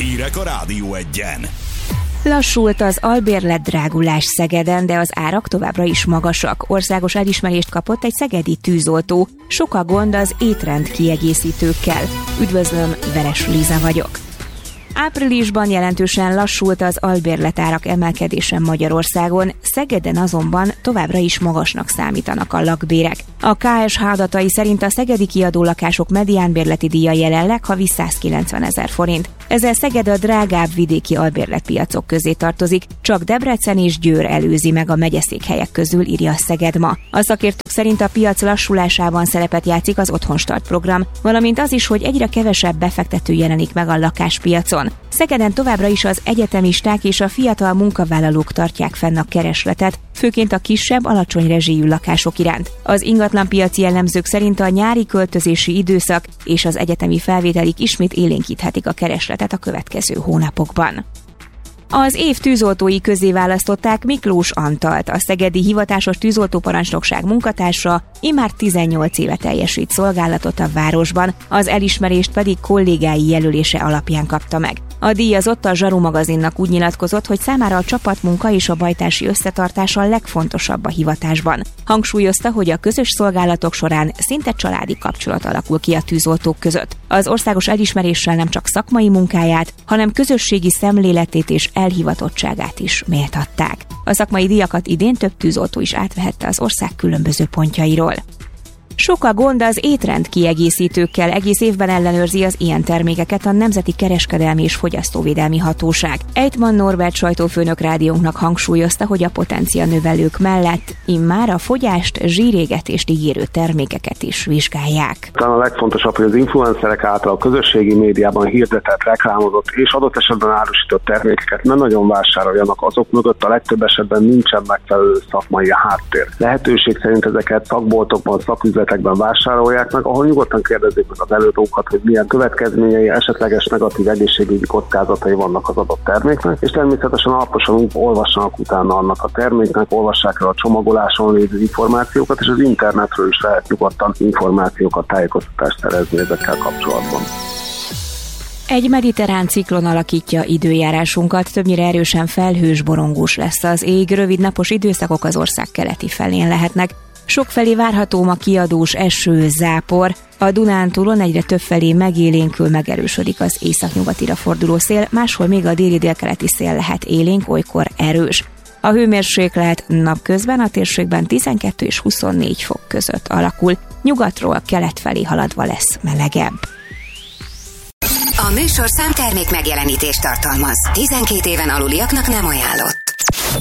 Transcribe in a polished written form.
Hírek a Rádió Egyen. Lassult az albérlet drágulás Szegeden, de az árak továbbra is magasak. Országos elismerést kapott egy szegedi tűzoltó. Sok a gond az étrend kiegészítőkkel. Üdvözlöm, Veres Liza vagyok. Áprilisban jelentősen lassult az albérletárak emelkedése Magyarországon, Szegeden azonban továbbra is magasnak számítanak a lakbérek. A KSH adatai szerint a szegedi kiadó lakások mediánbérleti díja jelenleg havi 190 000 forint. Ezzel Szeged a drágább vidéki albérletpiacok közé tartozik, csak Debrecen és Győr előzi meg a megyeszékhelyek közül, írja a Szeged Ma. A szakértők szerint a piac lassulásában szerepet játszik az Otthonstart program, valamint az is, hogy egyre kevesebb befektető jelenik meg a lakáspiacon. Szegeden továbbra is az egyetemisták és a fiatal munkavállalók tartják fenn a keresletet, főként a kisebb, alacsony rezsijű lakások iránt. Az ingatlanpiaci jellemzők szerint a nyári költözési időszak és az egyetemi felvételik ismét élénkíthetik a keresletet a következő hónapokban. Az év tűzoltói közé választották Miklós Antalt, a szegedi hivatásos tűzoltóparancsnokság munkatársa, immár 18 éve teljesít szolgálatot a városban, az elismerést pedig kollégái jelölése alapján kapta meg. A díjazott a Zsaru magazinnak úgy nyilatkozott, hogy számára a csapatmunka és a bajtársi összetartás a legfontosabb a hivatásban. Hangsúlyozta, hogy a közös szolgálatok során szinte családi kapcsolat alakul ki a tűzoltók között. Az országos elismeréssel nem csak szakmai munkáját, hanem közösségi szemléletét és elhivatottságát is méltatták. A szakmai díjakat idén több tűzoltó is átvehette az ország különböző pontjairól. Sok a gond az étrend kiegészítőkkel, egész évben ellenőrzi az ilyen termékeket a Nemzeti Kereskedelmi és Fogyasztóvédelmi Hatóság. Ejtman Norbert sajtófőnök rádiónknak hangsúlyozta, hogy a potencianövelők mellett immár a fogyást, zsírégetést ígérő termékeket is vizsgálják. Talán a legfontosabb, hogy az influencerek által a közösségi médiában hirdetett, reklámozott és adott esetben árusított termékeket nem nagyon vásároljanak, azok mögött a legtöbb esetben nincsen megfelelő szakmai háttér. Lehetőség szerint ezeket szakboltokban, szaküzletekben vásárolják meg, ahol nyugodtan kérdezzék meg az előadókat, hogy milyen következményei, esetleges negatív egészségügyi kockázatai vannak az adott terméknek, és természetesen alaposan olvassanak utána annak a terméknek, olvassák el a csomagoláson lévő információkat, és az internetről is lehet nyugodtan információkat, tájékoztatást szerezni ezekkel kapcsolatban. Egy mediterrán ciklon alakítja időjárásunkat, többnyire erősen felhős, borongós lesz az ég, rövid napos időszakok az ország keleti felén lehetnek. Sokfelé várható ma kiadós eső, zápor, a Dunántúlon egyre többfelé megélénkül, megerősödik az északnyugatira forduló szél, máshol még a déli-délkeleti szél lehet élénk, olykor erős. A hőmérséklet napközben a térségben 12 és 24 fok között alakul, nyugatról kelet felé haladva lesz melegebb. A műsor számtermék megjelenítést tartalmaz. 12 éven aluliaknak nem ajánlott.